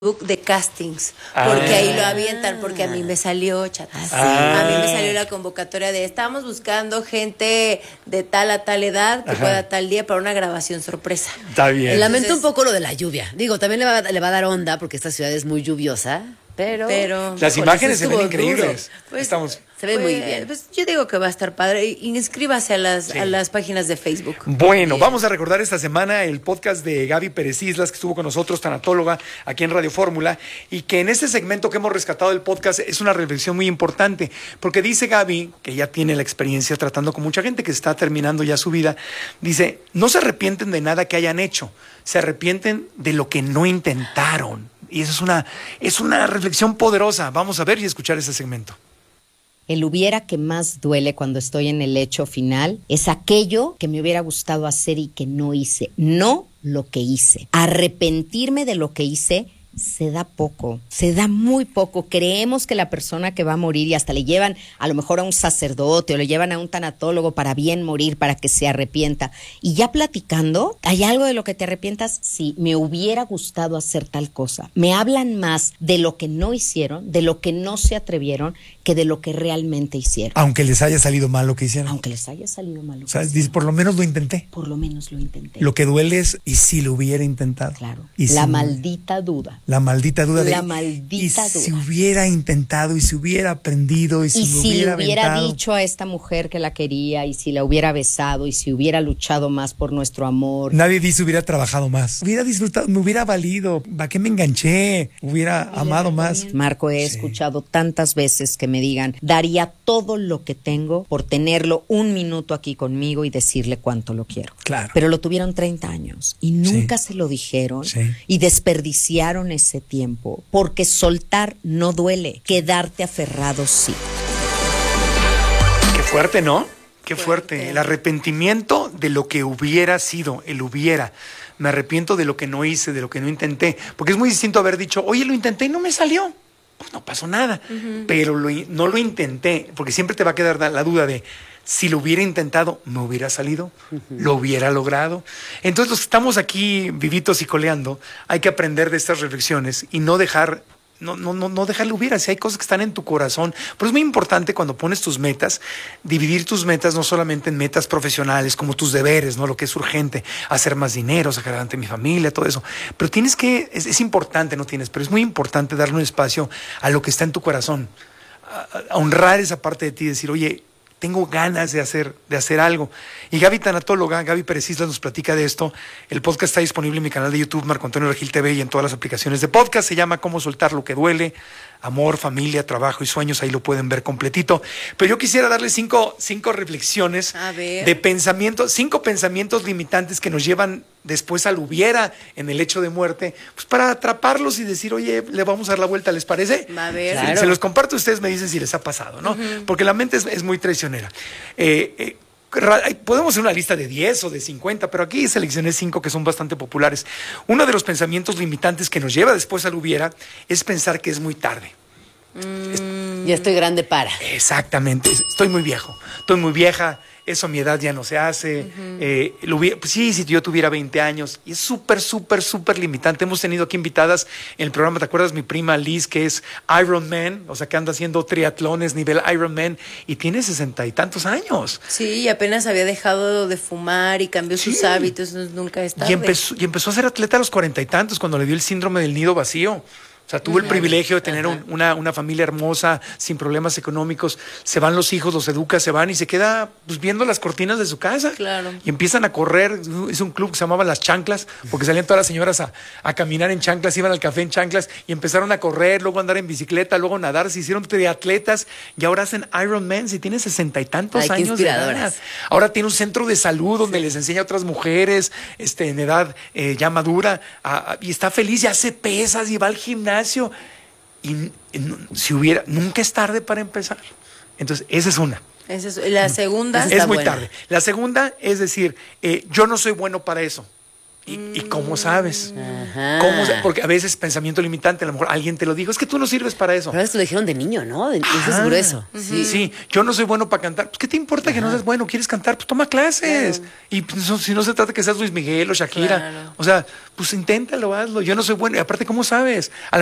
de castings, porque ahí lo avientan, porque a mí me salió, chatas. A mí me salió la convocatoria de estamos buscando gente de tal a tal edad que pueda tal día para una grabación sorpresa. Está bien. Lamento un poco lo de la lluvia. Digo, también le va a dar onda porque esta ciudad es muy lluviosa, pero las imágenes se ven increíbles. Pues, se ve muy bien. Pues yo digo que va a estar padre. Inscríbase a las páginas de Facebook. Bueno, vamos a recordar esta semana el podcast de Gaby Pérez Islas, que estuvo con nosotros, tanatóloga, aquí en Radio Fórmula, y que en este segmento que hemos rescatado del podcast es una reflexión muy importante, porque dice Gaby, que ya tiene la experiencia tratando con mucha gente que está terminando ya su vida, dice, no se arrepienten de nada que hayan hecho, se arrepienten de lo que no intentaron. Y eso es una reflexión poderosa. Vamos a ver y escuchar ese segmento. El hubiera que más duele cuando estoy en el hecho final es aquello que me hubiera gustado hacer y que no hice, no lo que hice. Arrepentirme de lo que hice se da poco, se da muy poco. Creemos que la persona que va a morir, y hasta le llevan a lo mejor a un sacerdote o le llevan a un tanatólogo para bien morir, para que se arrepienta. Y ya platicando, ¿hay algo de lo que te arrepientas? Sí, me hubiera gustado hacer tal cosa. Me hablan más de lo que no hicieron, de lo que no se atrevieron, que de lo que realmente hicieron. Aunque les haya salido mal lo que hicieron. Aunque les haya salido mal lo que o sea, hicieron. dice, por lo menos lo intenté. Por lo menos lo intenté. Lo que duele es, ¿y si lo hubiera intentado? Claro. ¿Y la si maldita duda. La maldita duda La maldita duda. Y si hubiera intentado, y si hubiera aprendido, y si le hubiera aventado. dicho a esta mujer que la quería, y si la hubiera besado, y si hubiera luchado más por nuestro amor. Nadie dice hubiera trabajado más. Hubiera disfrutado, me hubiera valido. ¿Para qué me enganché? Hubiera amado más. Marco, he escuchado tantas veces que me digan, daría todo lo que tengo por tenerlo un minuto aquí conmigo y decirle cuánto lo quiero. Claro. Pero lo tuvieron 30 años y nunca se lo dijeron y desperdiciaron ese tiempo, porque soltar no duele, quedarte aferrado sí. Qué fuerte, ¿no? Qué fuerte. El arrepentimiento de lo que hubiera sido, el hubiera. Me arrepiento de lo que no hice, de lo que no intenté. Porque es muy distinto haber dicho, oye, lo intenté y no me salió. Pues no pasó nada. Pero no lo intenté, porque siempre te va a quedar la duda de, si lo hubiera intentado, me hubiera salido, lo hubiera logrado. Entonces los que estamos aquí vivitos y coleando, hay que aprender de estas reflexiones y no dejar... No dejarlo hubiera, si hay cosas que están en tu corazón. Pero es muy importante cuando pones tus metas, dividir tus metas no solamente en metas profesionales, como tus deberes, ¿no? Lo que es urgente, hacer más dinero, sacar adelante mi familia, todo eso. Pero tienes que, es importante, pero es muy importante darle un espacio a lo que está en tu corazón, a honrar esa parte de ti, decir, oye, tengo ganas de hacer algo. Y Gaby tanatóloga, Gaby Pérez Islas nos platica de esto. El podcast está disponible en mi canal de YouTube, Marco Antonio Regil TV, y en todas las aplicaciones de podcast. Se llama Cómo soltar lo que duele. Amor, familia, trabajo y sueños. Ahí lo pueden ver completito. Pero yo quisiera darle cinco reflexiones de pensamientos, 5 pensamientos limitantes que nos llevan después al hubiera en el hecho de muerte, pues para atraparlos y decir, oye, le vamos a dar la vuelta, ¿les parece? A ver. Claro. Se los comparto, ustedes me dicen si les ha pasado, ¿no? Porque la mente es muy traicionera. Podemos hacer una lista de 10 o de 50, pero aquí seleccioné 5 que son bastante populares. Uno de los pensamientos limitantes que nos lleva después al hubiera es pensar que es muy tarde. Ya estoy grande para. Exactamente, estoy muy viejo, estoy muy vieja, eso a mi edad ya no se hace. Pues sí, si yo tuviera 20 años, y es súper limitante. Hemos tenido aquí invitadas en el programa, ¿te acuerdas? Mi prima Liz, que es Ironman, o sea, que anda haciendo triatlones nivel Ironman, y tiene 60 y tantos años. Sí, y apenas había dejado de fumar y cambió sus hábitos, nunca es tarde. Y empezó a ser atleta a los 40 y tantos, cuando le dio el síndrome del nido vacío. O sea, tuvo el privilegio de tener una familia hermosa, sin problemas económicos. Se van los hijos, los educa, se van y se queda pues, viendo las cortinas de su casa. Claro. Y empiezan a correr. Es un club que se llamaba Las Chanclas, porque salían todas las señoras a caminar en chanclas, iban al café en chanclas y empezaron a correr, luego a andar en bicicleta, luego a nadar. Se hicieron triatletas y ahora hacen Ironman. Si tiene 60 y tantos años de edad. Ahora tiene un centro de salud donde les enseña a otras mujeres en edad ya madura y está feliz y hace pesas y va al gimnasio. Y si hubiera, nunca es tarde para empezar. Entonces, esa es una. La segunda es muy tarde. La segunda es decir, yo no soy bueno para eso. ¿Y cómo sabes? Ajá. Porque a veces pensamiento limitante, a lo mejor alguien te lo dijo, es que tú no sirves para eso. Pero a veces te lo dijeron de niño, ¿no? Eso es grueso. Sí, yo no soy bueno para cantar. Pues, ¿qué te importa que no seas bueno? ¿Quieres cantar? Pues toma clases. Claro. Y pues, si no se trata que seas Luis Miguel o Shakira. Claro. O sea, pues inténtalo, hazlo. Yo no soy bueno. Y aparte, ¿cómo sabes?